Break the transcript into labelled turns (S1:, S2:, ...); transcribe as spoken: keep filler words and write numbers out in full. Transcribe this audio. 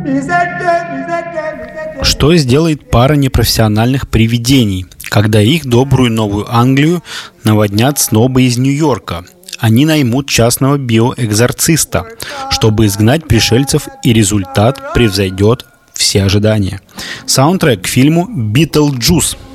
S1: Что сделает пара непрофессиональных привидений, когда их добрую Новую Англию наводнят снобы из Нью-Йорка? Они наймут частного биоэкзорциста, чтобы изгнать пришельцев, и результат превзойдет все ожидания. Саундтрек к фильму «Битлджус».